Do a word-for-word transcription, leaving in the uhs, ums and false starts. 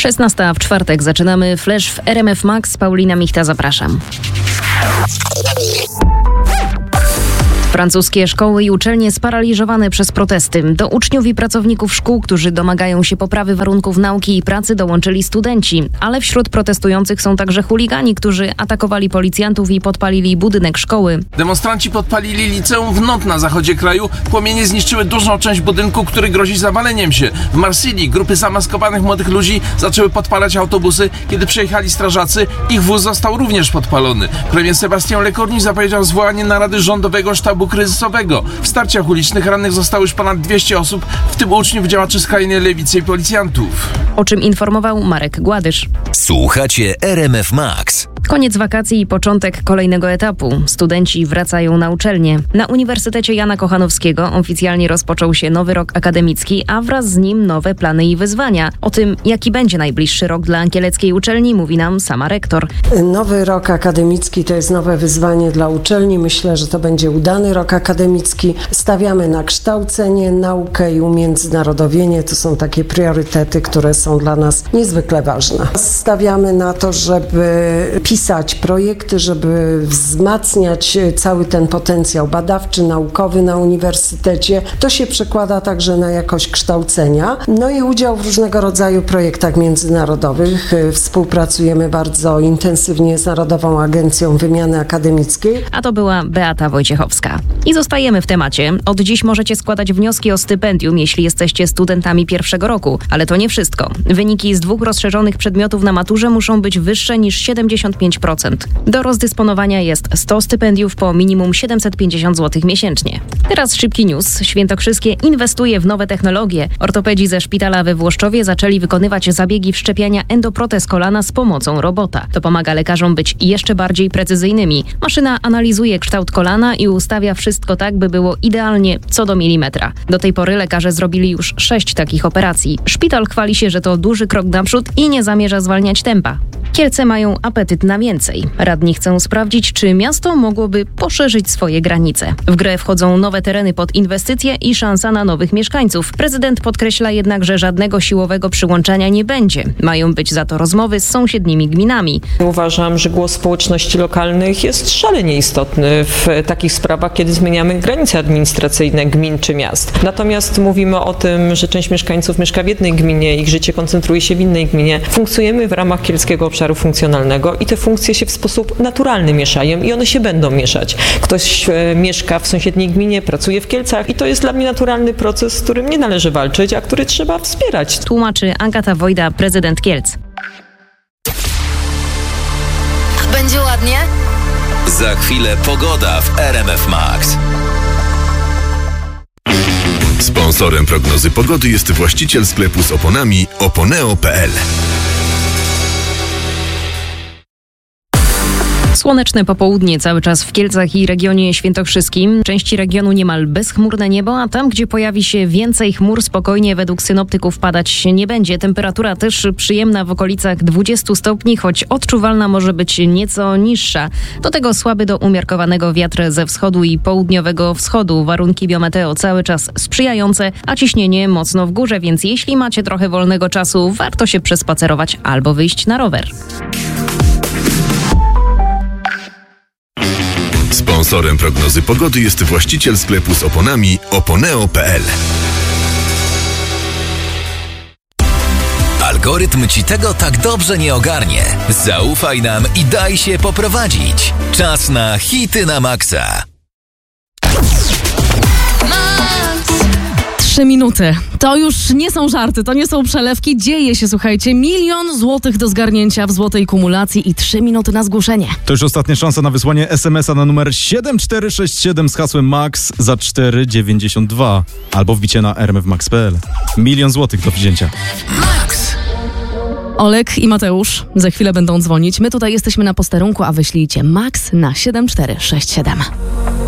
szesnasta w czwartek zaczynamy Flash w R M F Max. Paulina Michta, zapraszam. Francuskie szkoły i uczelnie sparaliżowane przez protesty. Do uczniów i pracowników szkół, którzy domagają się poprawy warunków nauki i pracy, dołączyli studenci. Ale wśród protestujących są także chuligani, którzy atakowali policjantów i podpalili budynek szkoły. Demonstranci podpalili liceum w Nantes na zachodzie kraju. Płomienie zniszczyły dużą część budynku, który grozi zawaleniem się. W Marsylii grupy zamaskowanych młodych ludzi zaczęły podpalać autobusy. Kiedy przyjechali strażacy, ich wóz został również podpalony. Premier Sébastien Lecornu zapowiedział zwołanie narady rządowego sztabu kryzysowego. W starciach ulicznych rannych zostało już ponad dwieście osób, w tym uczniów, działaczy skrajnej lewicy i policjantów. O czym informował Marek Gładysz. Słuchacie R M F Max. Koniec wakacji i początek kolejnego etapu. Studenci wracają na uczelnię. Na Uniwersytecie Jana Kochanowskiego oficjalnie rozpoczął się nowy rok akademicki, a wraz z nim nowe plany i wyzwania. O tym, jaki będzie najbliższy rok dla Ankielleckiej Uczelni, mówi nam sama rektor. Nowy rok akademicki to jest nowe wyzwanie dla uczelni. Myślę, że to będzie udany rok akademicki. Stawiamy na kształcenie, naukę i umiędzynarodowienie. To są takie priorytety, które są dla nas niezwykle ważne. Stawiamy na to, żeby pisać projekty, żeby wzmacniać cały ten potencjał badawczy, naukowy na uniwersytecie. To się przekłada także na jakość kształcenia. No i udział w różnego rodzaju projektach międzynarodowych. Współpracujemy bardzo intensywnie z Narodową Agencją Wymiany Akademickiej. A to była Beata Wojciechowska. I zostajemy w temacie. Od dziś możecie składać wnioski o stypendium, jeśli jesteście studentami pierwszego roku. Ale to nie wszystko. Wyniki z dwóch rozszerzonych przedmiotów na maturze muszą być wyższe niż siedemdziesiąt pięć procent. Do rozdysponowania jest sto stypendiów po minimum siedemset pięćdziesiąt złotych miesięcznie. Teraz szybki news. Świętokrzyskie inwestuje w nowe technologie. Ortopedzi ze szpitala we Włoszczowie zaczęli wykonywać zabiegi wszczepiania endoprotez kolana z pomocą robota. To pomaga lekarzom być jeszcze bardziej precyzyjnymi. Maszyna analizuje kształt kolana i ustawia wszystko tak, by było idealnie co do milimetra. Do tej pory lekarze zrobili już sześć takich operacji. Szpital chwali się, że to duży krok naprzód i nie zamierza zwalniać tempa. Kielce mają apetyt na więcej. Radni chcą sprawdzić, czy miasto mogłoby poszerzyć swoje granice. W grę wchodzą nowe tereny pod inwestycje i szansa na nowych mieszkańców. Prezydent podkreśla jednak, że żadnego siłowego przyłączania nie będzie. Mają być za to rozmowy z sąsiednimi gminami. Uważam, że głos społeczności lokalnych jest szalenie istotny w takich sprawach, kiedy zmieniamy granice administracyjne gmin czy miast. Natomiast mówimy o tym, że część mieszkańców mieszka w jednej gminie, ich życie koncentruje się w innej gminie. Funkcjonujemy w ramach Kielskiego Obszaru funkcjonalnego i te funkcje się w sposób naturalny mieszają i one się będą mieszać. Ktoś e, mieszka w sąsiedniej gminie, pracuje w Kielcach i to jest dla mnie naturalny proces, z którym nie należy walczyć, a który trzeba wspierać. Tłumaczy Agata Wojda, prezydent Kielc. Będzie ładnie? Za chwilę pogoda w R M F Max. Sponsorem prognozy pogody jest właściciel sklepu z oponami oponeo kropka p l. Słoneczne popołudnie cały czas w Kielcach i regionie świętokrzyskim. Części regionu niemal bezchmurne niebo, a tam, gdzie pojawi się więcej chmur, spokojnie według synoptyków padać nie będzie. Temperatura też przyjemna w okolicach dwudziestu stopni, choć odczuwalna może być nieco niższa. Do tego słaby do umiarkowanego wiatr ze wschodu i południowego wschodu. Warunki biometeo cały czas sprzyjające, a ciśnienie mocno w górze, więc jeśli macie trochę wolnego czasu, warto się przespacerować albo wyjść na rower. Sponsorem prognozy pogody jest właściciel sklepu z oponami oponeo kropka p l. Algorytm ci tego tak dobrze nie ogarnie. Zaufaj nam i daj się poprowadzić. Czas na hity na maksa. Trzy minuty. To już nie są żarty, to nie są przelewki. Dzieje się, słuchajcie. Milion złotych do zgarnięcia w złotej kumulacji i trzy minuty na zgłoszenie. To już ostatnia szansa na wysłanie es em es a na numer siedem cztery sześć siedem z hasłem MAX za cztery dziewięćdziesiąt dwa albo wbicie na r m f max kropka p l. Milion złotych do wzięcia. Max. Olek i Mateusz za chwilę będą dzwonić. My tutaj jesteśmy na posterunku, a wyślijcie MAX na siedem cztery sześć siedem.